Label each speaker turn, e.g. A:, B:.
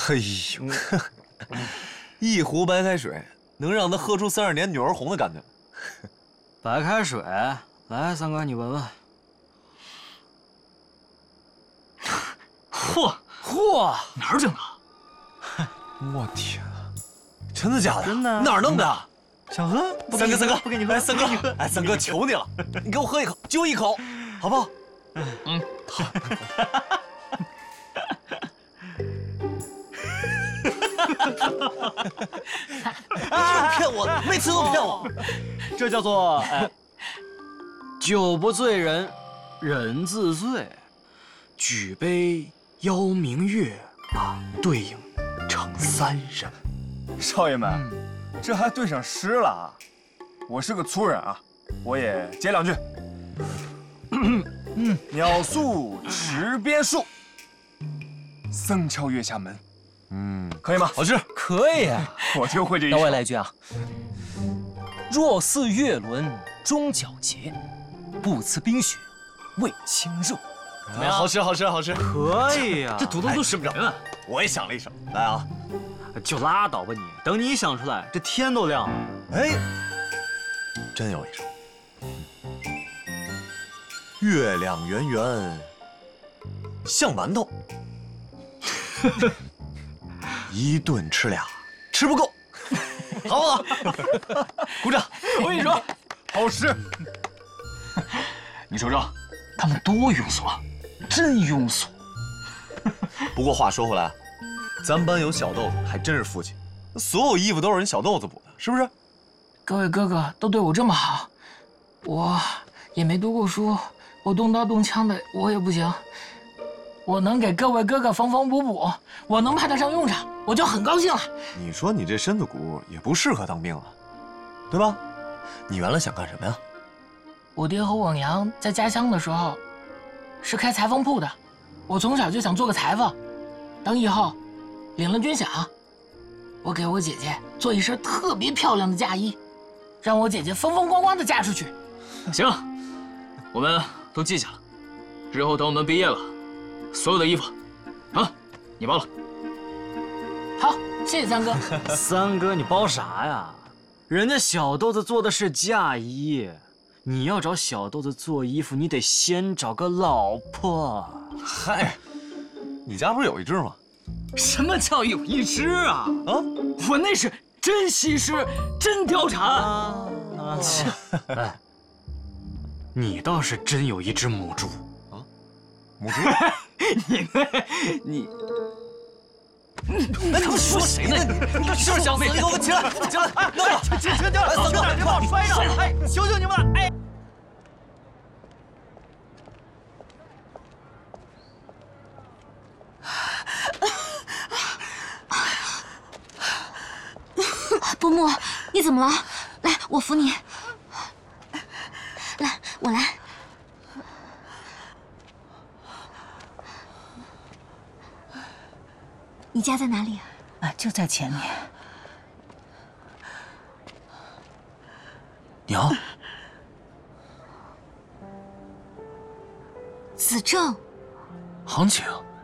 A: 哎呦，一壶白开水能让他喝出30年女儿红的感觉。
B: 白开水，来，三哥你闻闻。嚯，
C: 哪儿整的？
A: 我天啊，真的假的？
B: 真的？
A: 哪儿弄的？
B: 想喝？
A: 三哥，
B: 不给你喝，
A: 来，三哥，哎，三哥，求你了，你给我喝一口，就一口，好不好？好。就是骗我，每次都骗我。
B: 这叫做酒不醉人，人自醉。举杯邀明月，把对影成3人。
D: 少爷们，这还对上诗了啊！我是个粗人啊，我也接2句。鸟宿池边树，僧敲月下门。可以吗？
A: 好吃，
E: 可以啊。
D: 我就会这一
E: 那
D: 首。
E: 我也来一句啊：若似月轮终皎洁，不辞冰雪为清热。
A: 怎么样？好吃，好吃，好吃。
B: 可以呀，
C: 这土豆都使不着啊！
A: 我也想了一首，来啊！
B: 就拉倒吧你，等你想出来，这天都亮了。
A: 哎，真有一首。月亮圆圆像馒头，一顿吃俩，吃不够，好不好？鼓掌！
C: 我跟你说，
D: 好诗。
C: 你瞅瞅，他们多庸俗啊，真庸俗。
A: 不过话说回来，咱班有小豆子还真是福气，所有衣服都是人小豆子补的，是不是？
F: 各位哥哥都对我这么好，我也没读过书，我动刀动枪的我也不行，我能给各位哥哥缝缝补补，我能派得上用场，我就很高兴了。
A: 你说你这身子骨也不适合当兵啊，对吧？你原来想干什么呀？
F: 我爹和我娘在家乡的时候是开裁缝铺的，我从小就想做个裁缝。等以后领了军饷，我给我姐姐做一身特别漂亮的嫁衣，让我姐姐风风光光的嫁出去。
C: 行，我们都记下了。日后等我们毕业了，所有的衣服，啊，你包了。
F: 好，谢谢三哥。
B: 三哥，你包啥呀？人家小豆子做的是嫁衣，你要找小豆子做衣服，你得先找个老婆。
A: 嗨，你家不是有一只吗？
C: 什么叫有一只啊？
A: 啊，
C: 我那是真西施，真貂蝉。
B: 哎，你倒是真有一只母猪
A: 啊，母猪？
C: 你
A: 那你说谁呢？你是不是想死？你给我起来，起来！弄了，停！来，三哥，
C: 别把我摔着！哎，求求你们了！哎。
G: 伯母，你怎么了？来，我扶你。来，我来。你家在哪里啊？
H: 就在前面。
E: 娘，
G: 子正，
E: 行情。